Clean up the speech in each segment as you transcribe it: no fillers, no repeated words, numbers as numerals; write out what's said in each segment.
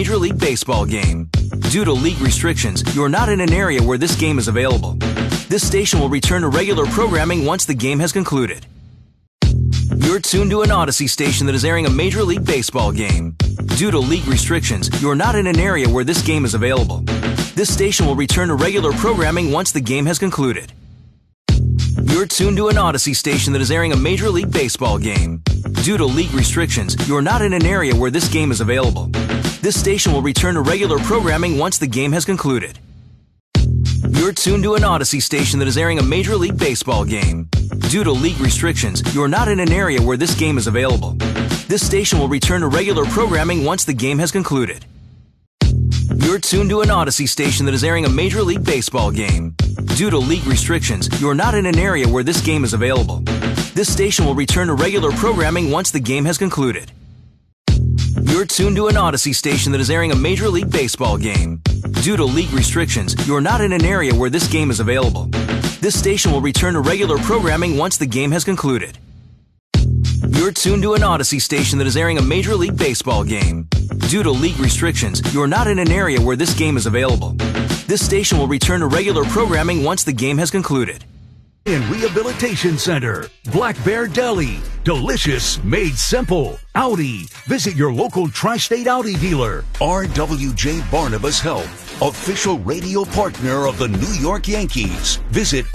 Major League Baseball game. Due to league restrictions, you are not in an area where this game is available. This station will return to regular programming once the game has concluded. You're tuned to an Odyssey station that is airing a Major League Baseball game. Due to league restrictions, you are not in an area where this game is available. This station will return to regular programming once the game has concluded. You're tuned to an Odyssey station that is airing a Major League Baseball game. Due to league restrictions, you are not in an area where this game is available. This station will return to regular programming once the game has concluded. You're tuned to an Odyssey station that is airing a Major League Baseball game. Due to league restrictions, you are not in an area where this game is available. This station will return to regular programming once the game has concluded. You're tuned to an Odyssey station that is airing a Major League Baseball game. Due to league restrictions, you are not in an area where this game is available. This station will return to regular programming once the game has concluded. You're tuned to an Odyssey station that is airing a Major League Baseball game. Due to league restrictions, you are not in an area where this game is available. This station will return to regular programming once the game has concluded. You're tuned to an Odyssey station that is airing a Major League Baseball game. Due to league restrictions, you are not in an area where this game is available. This station will return to regular programming once the game has concluded. In Rehabilitation Center, Black Bear Deli, delicious made simple. Audi, visit your local Tri-State Audi dealer. RWJ Barnabas Health, official radio partner of the New York Yankees. Visit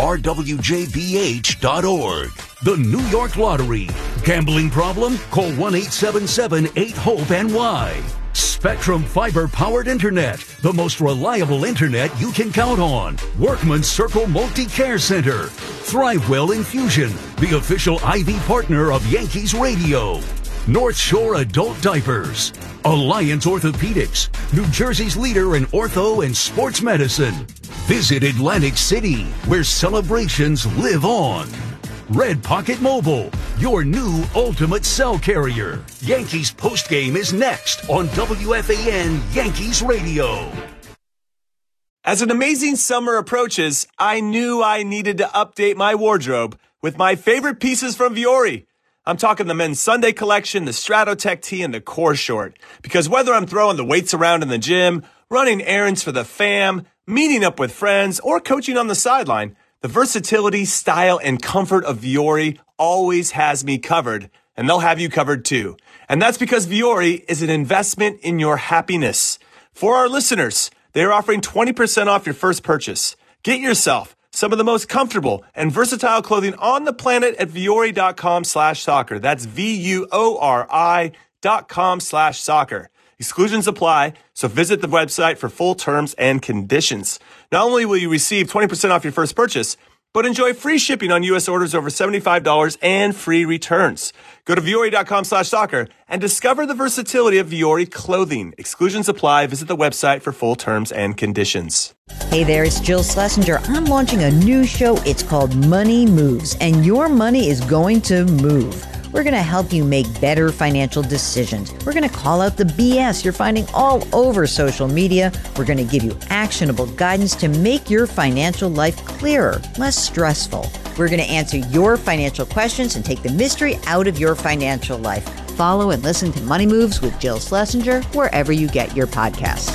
rwjbh.org. The New York Lottery. Gambling problem? Call 1-877-8-HOPE-NY. Spectrum Fiber-powered internet, the most reliable internet you can count on. Workman Circle Multi-Care Center. Thrivewell Infusion, the official IV partner of Yankees Radio. North Shore Adult Diapers. Alliance Orthopedics, New Jersey's leader in ortho and sports medicine. Visit Atlantic City, where celebrations live on. Red Pocket Mobile, your new ultimate cell carrier. Yankees postgame is next on WFAN Yankees Radio. As an amazing summer approaches, I knew I needed to update my wardrobe with my favorite pieces from Vuori. I'm talking the men's Sunday collection, the Stratotech tee, and the core short. Because whether I'm throwing the weights around in the gym, running errands for the fam, meeting up with friends, or coaching on the sideline, the versatility, style, and comfort of Vuori always has me covered, and they'll have you covered too. And that's because Vuori is an investment in your happiness. For our listeners, they are offering 20% off your first purchase. Get yourself some of the most comfortable and versatile clothing on the planet at vuori.com/soccer. That's VUORI.com/soccer. Exclusions apply, so visit the website for full terms and conditions. Not only will you receive 20% off your first purchase, but enjoy free shipping on U.S. orders over $75 and free returns. Go to vuori.com/soccer and discover the versatility of Vuori clothing. Exclusions apply. Visit the website for full terms and conditions. Hey there, it's Jill Schlesinger. I'm launching a new show. It's called Money Moves, and your money is going to move. We're going to help you make better financial decisions. We're going to call out the BS you're finding all over social media. We're going to give you actionable guidance to make your financial life clearer, less stressful. We're going to answer your financial questions and take the mystery out of your financial life. Follow and listen to Money Moves with Jill Schlesinger wherever you get your podcasts.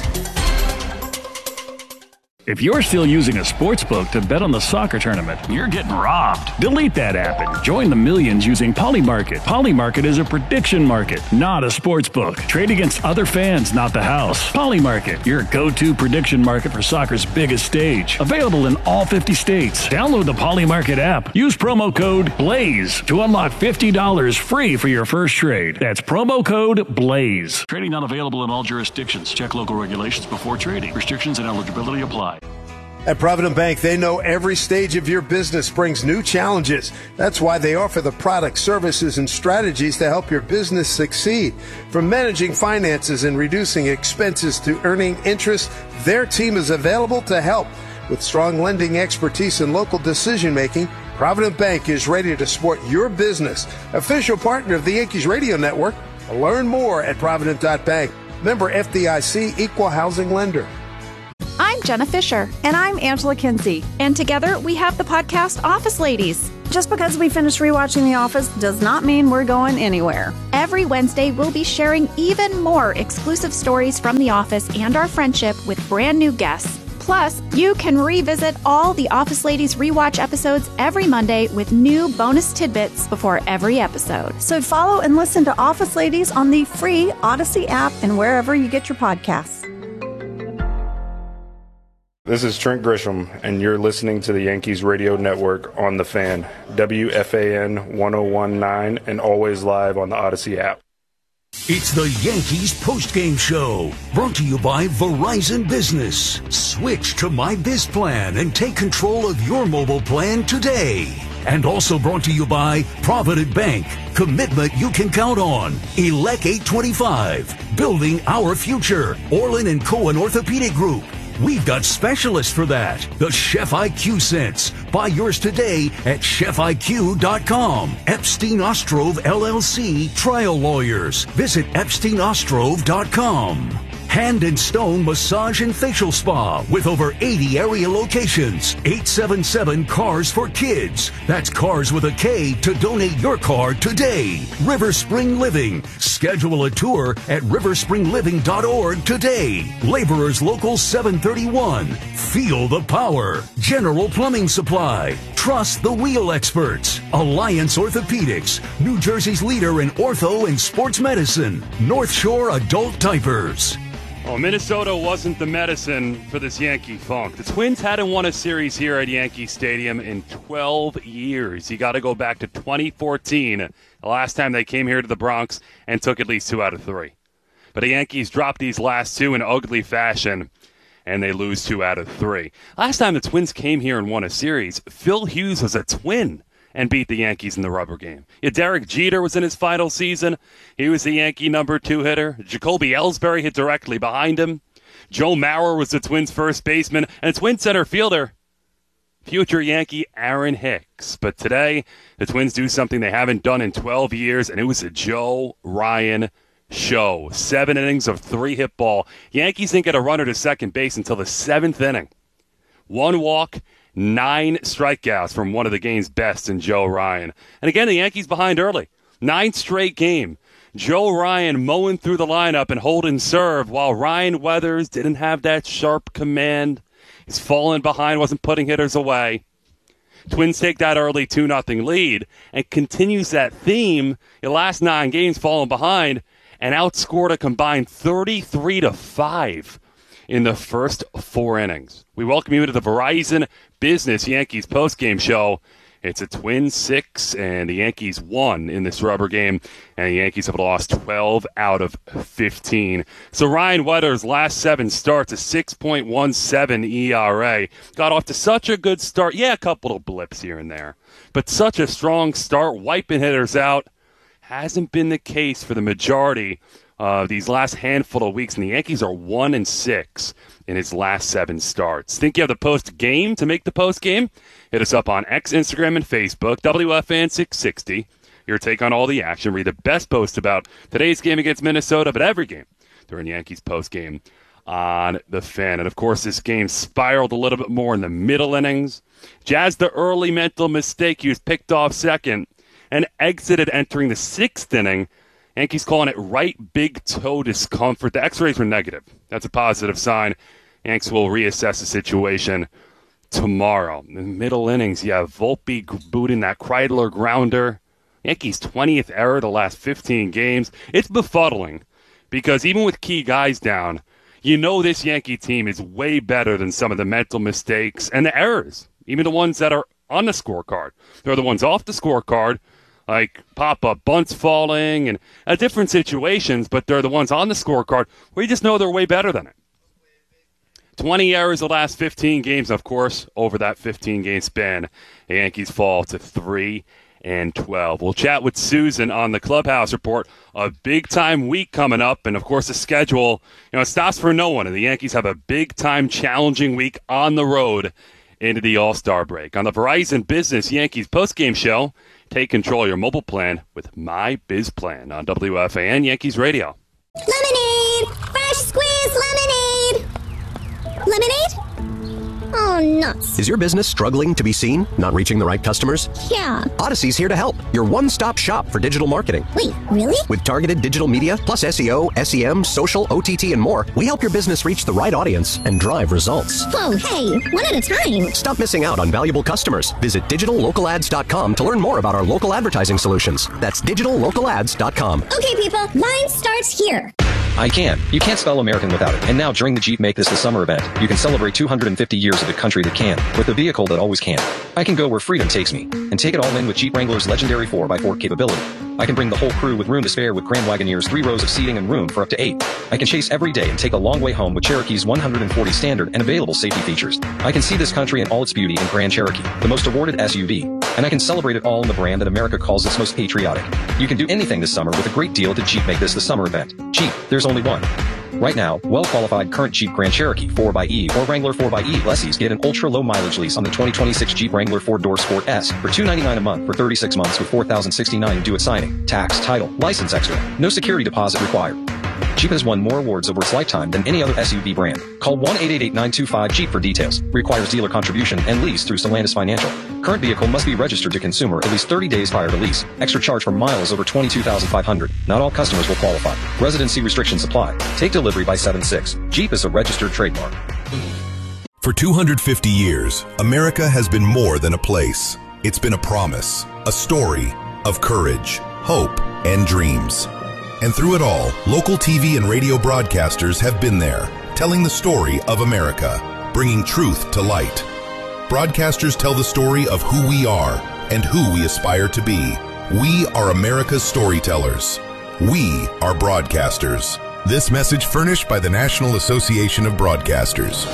If you're still using a sportsbook to bet on the soccer tournament, you're getting robbed. Delete that app and join the millions using Polymarket. Polymarket is a prediction market, not a sportsbook. Trade against other fans, not the house. Polymarket, your go-to prediction market for soccer's biggest stage. Available in all 50 states. Download the Polymarket app. Use promo code BLAZE to unlock $50 free for your first trade. That's promo code BLAZE. Trading not available in all jurisdictions. Check local regulations before trading. Restrictions and eligibility apply. At Provident Bank, they know every stage of your business brings new challenges. That's why they offer the products, services, and strategies to help your business succeed. From managing finances and reducing expenses to earning interest, their team is available to help. With strong lending expertise and local decision-making, Provident Bank is ready to support your business. Official partner of the Yankees Radio Network. Learn more at Provident.bank. Member FDIC, Equal Housing Lender. I'm Jenna Fisher. And I'm Angela Kinsey. And together we have the podcast Office Ladies. just because we finished rewatching The Office does not mean we're going anywhere. Every Wednesday, we'll be sharing even more exclusive stories from The Office and our friendship with brand new guests. Plus, you can revisit all the Office Ladies rewatch episodes every Monday with new bonus tidbits before every episode. So follow and listen to Office Ladies on the free Odyssey app and wherever you get your podcasts. This is Trent Grisham, and you're listening to the Yankees Radio Network on The Fan, WFAN 1019, and always live on the Odyssey app. It's the Yankees postgame show, brought to you by Verizon Business. Switch to My Biz Plan and take control of your mobile plan today. And also brought to you by Provident Bank. Commitment you can count on. Elec 825. Building our future. Orlin & Cohen Orthopedic Group. We've got specialists for that. The Chef IQ Sense. Buy yours today at chefiq.com. Epstein Ostrov LLC Trial Lawyers. Visit epsteinostrov.com. Hand and Stone Massage and Facial Spa with over 80 area locations. 877 Cars for Kids. That's Cars with a K to donate your car today. River Spring Living. Schedule a tour at riverspringliving.org today. Laborers Local 731. Feel the power. General Plumbing Supply. Trust the wheel experts. Alliance Orthopedics. New Jersey's leader in ortho and sports medicine. North Shore Adult Diapers. Oh, Minnesota wasn't the medicine for this Yankee funk. The Twins hadn't won a series here at Yankee Stadium in 12 years. You got to go back to 2014, the last time they came here to the Bronx and took at least 2 out of 3. But the Yankees dropped these last 2 in ugly fashion, and they lose 2 out of 3. Last time the Twins came here and won a series, Phil Hughes was a Twin and beat the Yankees in the rubber game. Yeah, Derek Jeter was in his final season. He was the Yankee number 2 hitter. Jacoby Ellsbury hit directly behind him. Joe Mauer was the Twins' first baseman. And Twins center fielder, future Yankee Aaron Hicks. But today, the Twins do something they haven't done in 12 years, and it was a Joe Ryan show. 7 innings of 3-hit ball. Yankees didn't get a runner to second base until the 7th inning. 1 walk, 9 strikeouts from one of the game's best in Joe Ryan. And again, the Yankees behind early. 9th straight game. Joe Ryan mowing through the lineup and holding serve while Ryan Weathers didn't have that sharp command. He's falling behind, wasn't putting hitters away. Twins take that early 2-0 lead and continues that theme. The last 9 games falling behind and outscored a combined 33-5 in the first 4 innings. We welcome you to the Verizon Business Yankees postgame show. It's a Twins 6 and the Yankees 1 in this rubber game, and the Yankees have lost 12 out of 15. So Ryan Weathers' last 7 starts, a 6.17 ERA. Got off to such a good start. Yeah, a couple of blips here and there, but such a strong start, wiping hitters out. Hasn't been the case for the majority of these last handful of weeks, and the Yankees are 1-6 in his last 7 starts. Think you have the post game to make the post game? Hit us up on X, Instagram, and Facebook, WFAN660. Your take on all the action. Read the best post about today's game against Minnesota, but every game during Yankees post game on The Fan. And, of course, this game spiraled a little bit more in the middle innings. Jazz, the early mental mistake. He was picked off second and exited entering the 6th inning. Yankees calling it right big toe discomfort. The x-rays were negative. That's a positive sign. Yanks will reassess the situation tomorrow. In the middle innings, you have Volpe booting that Kreidler grounder. Yankees' 20th error the last 15 games. It's befuddling because even with key guys down, you know this Yankee team is way better than some of the mental mistakes and the errors, even the ones that are on the scorecard. They're the ones off the scorecard, like pop-up bunts falling and different situations, but they're the ones on the scorecard where you just know they're way better than it. 20 errors the last 15 games, of course, over that 15-game span. The Yankees fall to 3-12. We'll chat with Susan on the Clubhouse Report. A big-time week coming up, and, of course, the schedule, it stops for no one, and the Yankees have a big-time challenging week on the road into the All-Star break. On the Verizon Business Yankees postgame show, take control of your mobile plan with My Biz Plan on WFAN Yankees Radio. Lemonade! Fresh squeezed lemonade! Lemonade? Oh gone nuts. Is your business struggling to be seen? Not reaching the right customers? Yeah. Odyssey's here to help. Your one-stop shop for digital marketing. Wait, really? With targeted digital media, plus SEO, SEM, social, OTT, and more, we help your business reach the right audience and drive results. Whoa, hey, one at a time. Stop missing out on valuable customers. Visit digitallocalads.com to learn more about our local advertising solutions. That's digitallocalads.com. Okay, people, mine starts here. I can. You can't spell American without it. And now during the Jeep Make This the Summer event, you can celebrate 250 years of a country that can, with a vehicle that always can. I can go where freedom takes me, and take it all in with Jeep Wrangler's legendary 4x4 capability. I can bring the whole crew with room to spare with Grand Wagoneer's 3 rows of seating and room for up to 8. I can chase every day and take a long way home with Cherokee's 140 standard and available safety features. I can see this country in all its beauty in Grand Cherokee, the most awarded SUV. And I can celebrate it all in the brand that America calls its most patriotic. You can do anything this summer with a great deal at the Jeep Make This the Summer event. Jeep, there's only one. Right now, well-qualified current Jeep Grand Cherokee 4xe or Wrangler 4xe lessees get an ultra-low mileage lease on the 2026 Jeep Wrangler 4-Door Sport S for $299 a month for 36 months with $4,069 due at signing. Tax, title, license extra. No security deposit required. Jeep has won more awards over its lifetime than any other SUV brand. Call 1-888-925-JEEP for details. Requires dealer contribution and lease through Stellantis Financial. Current vehicle must be registered to consumer at least 30 days prior to lease. Extra charge for miles over 22,500. Not all customers will qualify. Residency restrictions apply. Take delivery by 7/6. Jeep is a registered trademark. For 250 years, America has been more than a place. It's been a promise, a story of courage, hope, and dreams. And through it all, local TV and radio broadcasters have been there, telling the story of America, bringing truth to light. Broadcasters tell the story of who we are and who we aspire to be. We are America's storytellers. We are broadcasters. This message furnished by the National Association of Broadcasters.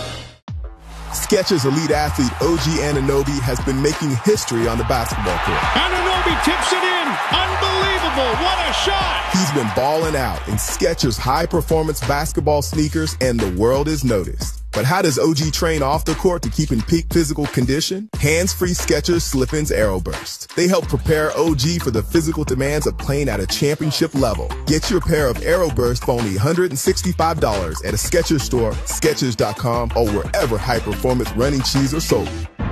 Skechers elite athlete OG Anunoby has been making history on the basketball court. Anunoby tips it in. Unbelievable. What a shot. He's been balling out in Skechers high-performance basketball sneakers, and the world is noticed. But how does OG train off the court to keep in peak physical condition? Hands-free Skechers Slip-ins Aeroburst. They help prepare OG for the physical demands of playing at a championship level. Get your pair of Aeroburst for only $165 at a Skechers store, Skechers.com, or wherever high-performance running shoes are sold.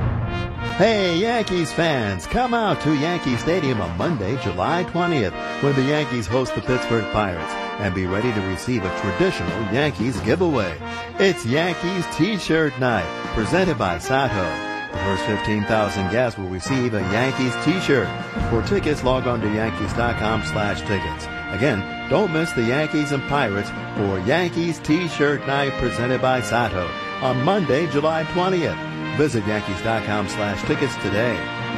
Hey, Yankees fans, come out to Yankee Stadium on Monday, July 20th, when the Yankees host the Pittsburgh Pirates, and be ready to receive a traditional Yankees giveaway. It's Yankees T-shirt night, presented by Sato. The first 15,000 guests will receive a Yankees T-shirt. For tickets, log on to Yankees.com/tickets. Again, don't miss the Yankees and Pirates for Yankees T-shirt night, presented by Sato, on Monday, July 20th. Visit Yankees.com/tickets today.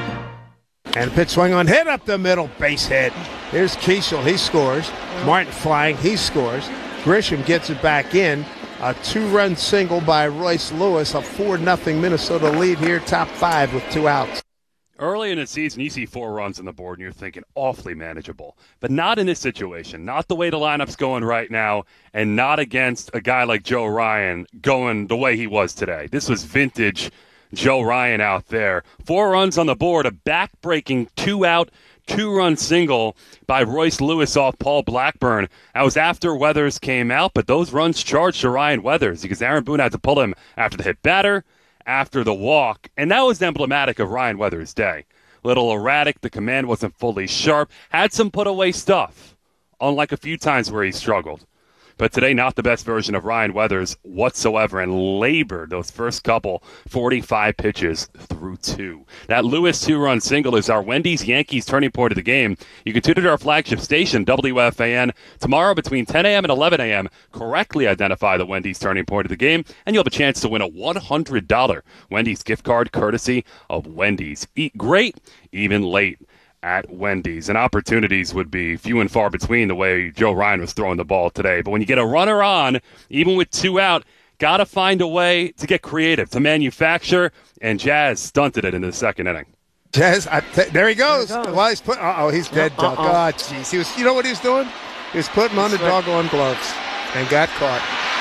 And pitch swing on, hit up the middle, base hit. Here's Keishel, he scores. Martin flying, he scores. Grisham gets it back in. A 2-run single by Royce Lewis, a 4-0 Minnesota lead here, top 5 with 2 outs. Early in the season, you see 4 runs on the board, and you're thinking awfully manageable. But not in this situation. Not the way the lineup's going right now, and not against a guy like Joe Ryan going the way he was today. This was vintage Joe Ryan out there. 4 runs on the board, a back-breaking 2-out, 2-run single by Royce Lewis off Paul Blackburn. That was after Weathers came out, but those runs charged to Ryan Weathers because Aaron Boone had to pull him after the hit batter, after the walk, and that was emblematic of Ryan Weathers' day. Little erratic, the command wasn't fully sharp, had some put-away stuff, unlike a few times where he struggled. But today, not the best version of Ryan Weathers whatsoever, and labored those first couple 45 pitches through 2. That Lewis 2-run single is our Wendy's Yankees turning point of the game. You can tune into our flagship station, WFAN, tomorrow between 10 a.m. and 11 a.m. Correctly identify the Wendy's turning point of the game, and you'll have a chance to win a $100 Wendy's gift card courtesy of Wendy's. Eat great, even late at Wendy's. And opportunities would be few and far between the way Joe Ryan was throwing the ball today. But when you get a runner on, even with 2 out, got to find a way to get creative, to manufacture, and Jazz stunted it in the second inning. Jazz, there he goes. Well, he's put. He's dead. Oh, jeez. He was. You know what he was doing? He was putting on the doggone gloves and got caught.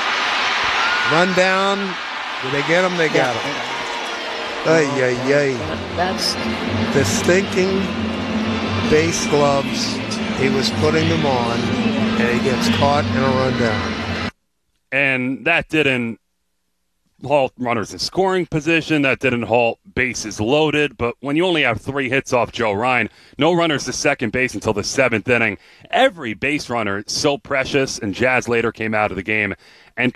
Run down. Did they get him? They got him. Ay. That's the stinking base gloves. He was putting them on, and he gets caught in a rundown. And that didn't halt runners in scoring position. That didn't halt bases loaded. But when you only have 3 hits off Joe Ryan, no runners to second base until the 7th inning, every base runner is so precious, and Jazz later came out of the game